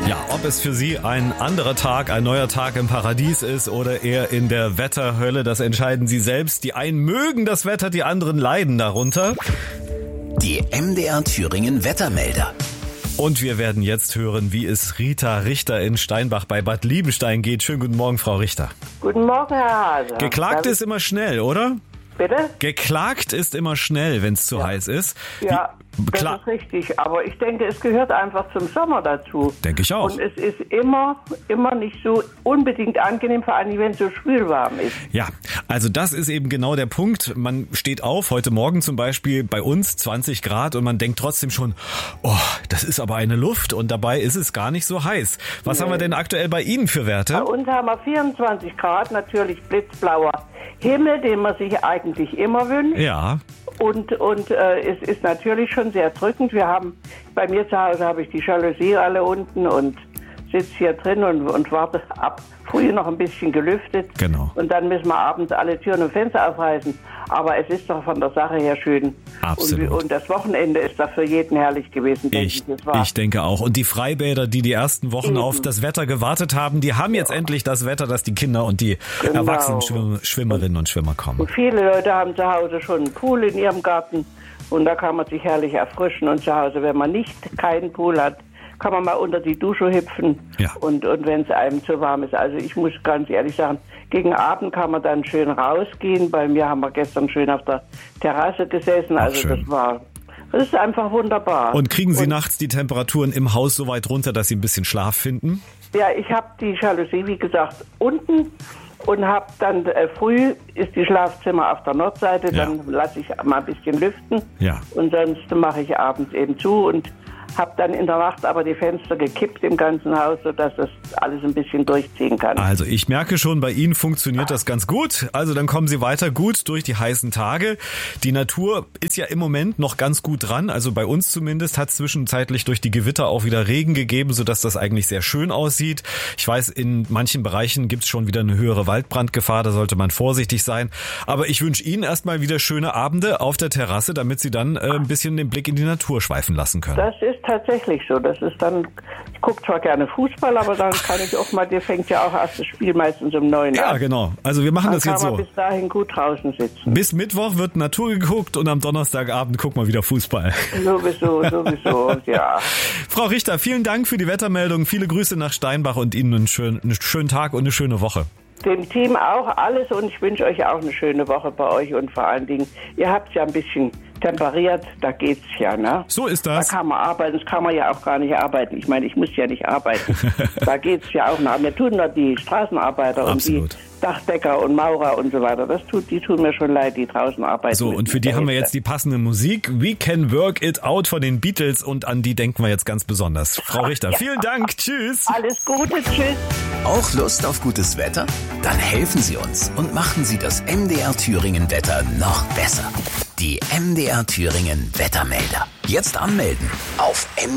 Ja, ob es für Sie ein anderer Tag, ein neuer Tag im Paradies ist oder eher in der Wetterhölle, das entscheiden Sie selbst. Die einen mögen das Wetter, die anderen leiden darunter. Die MDR Thüringen Wettermelder. Und wir werden jetzt hören, wie es Rita Richter in Steinbach bei Bad Liebenstein geht. Schönen guten Morgen, Frau Richter. Guten Morgen, Herr Hase. Geklagt ist immer schnell, oder? Bitte? Geklagt ist immer schnell, wenn es zu heiß ist. Ja, das ist richtig. Aber ich denke, es gehört einfach zum Sommer dazu. Denke ich auch. Und es ist immer nicht so unbedingt angenehm, vor allem wenn es so schwül warm ist. Ja, also das ist eben genau der Punkt. Man steht auf, heute Morgen zum Beispiel bei uns 20 Grad und man denkt trotzdem schon, oh, das ist aber eine Luft und dabei ist es gar nicht so heiß. Was haben wir denn aktuell bei Ihnen für Werte? Bei uns haben wir 24 Grad, natürlich blitzblauer Himmel, den man sich eigentlich immer wünscht. Ja. Und es ist natürlich schon sehr drückend. Bei mir zu Hause habe ich die Jalousie alle unten und sitze hier drin und warte ab. Früh noch ein bisschen gelüftet. Genau. Und dann müssen wir abends alle Türen und Fenster aufreißen. Aber es ist doch von der Sache her schön. Absolut. Und das Wochenende ist doch für jeden herrlich gewesen, denke ich. Ich denke auch. Und die Freibäder, die ersten Wochen auf das Wetter gewartet haben, die haben jetzt endlich das Wetter, dass die Kinder und die erwachsenen Schwimmerinnen und Schwimmer kommen. Und viele Leute haben zu Hause schon einen Pool in ihrem Garten. Und da kann man sich herrlich erfrischen. Und zu Hause, wenn man keinen Pool hat, kann man mal unter die Dusche hüpfen. Ja. Und wenn es einem zu warm ist. Also ich muss ganz ehrlich sagen, gegen Abend kann man dann schön rausgehen. Bei mir haben wir gestern schön auf der Terrasse gesessen. Ach, also schön. Das ist einfach wunderbar. Und kriegen Sie nachts die Temperaturen im Haus so weit runter, dass Sie ein bisschen Schlaf finden? Ja, ich habe die Jalousie, wie gesagt, unten. Und habe dann früh ist die Schlafzimmer auf der Nordseite, dann lasse ich mal ein bisschen lüften. Ja. Und sonst mache ich abends eben zu und habe dann in der Nacht aber die Fenster gekippt im ganzen Haus, sodass das alles ein bisschen durchziehen kann. Also ich merke schon, bei Ihnen funktioniert das ganz gut. Also dann kommen Sie weiter gut durch die heißen Tage. Die Natur ist ja im Moment noch ganz gut dran. Also bei uns zumindest hat zwischenzeitlich durch die Gewitter auch wieder Regen gegeben, sodass das eigentlich sehr schön aussieht. Ich weiß, in manchen Bereichen gibt es schon wieder eine höhere Waldbrandgefahr. Da sollte man vorsichtig sein. Aber ich wünsche Ihnen erstmal wieder schöne Abende auf der Terrasse, damit Sie dann ein bisschen den Blick in die Natur schweifen lassen können. Das ist tatsächlich so. Das ist dann, ich gucke zwar gerne Fußball, aber dann kann ich auch mal, der fängt ja auch erst das Spiel meistens um 9 an. Ja, genau. Also wir machen das jetzt so. Dann kann man bis dahin gut draußen sitzen. Bis Mittwoch wird Natur geguckt und am Donnerstagabend gucken wir wieder Fußball. Sowieso, ja. Frau Richter, vielen Dank für die Wettermeldung. Viele Grüße nach Steinbach und Ihnen einen schönen Tag und eine schöne Woche. Dem Team auch alles und ich wünsche euch auch eine schöne Woche bei euch und vor allen Dingen, ihr habt ja ein bisschen temperiert, da geht's ja, ne? So ist das. Da kann man arbeiten, das kann man ja auch gar nicht arbeiten. Ich meine, ich muss ja nicht arbeiten. Da geht's ja auch noch. Mir tun da die Straßenarbeiter Absolut. Und die Dachdecker und Maurer und so weiter. Die tun mir schon leid, die draußen arbeiten. So, und für die haben wir jetzt die passende Musik. We Can Work It Out von den Beatles und an die denken wir jetzt ganz besonders. Frau Richter, vielen Dank. Tschüss. Alles Gute. Tschüss. Auch Lust auf gutes Wetter? Dann helfen Sie uns und machen Sie das MDR Thüringen Wetter noch besser. Die MDR Thüringen Wettermelder. Jetzt anmelden auf